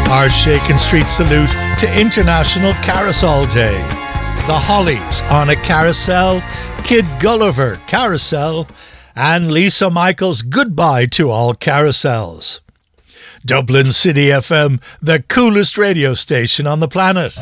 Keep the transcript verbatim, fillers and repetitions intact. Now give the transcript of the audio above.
Our Shakin' Street salute to International Carousel Day. The Hollies on a carousel, Kid Gulliver carousel, and Lisa Michaels' goodbye to all carousels. Dublin City F M, the coolest radio station on the planet.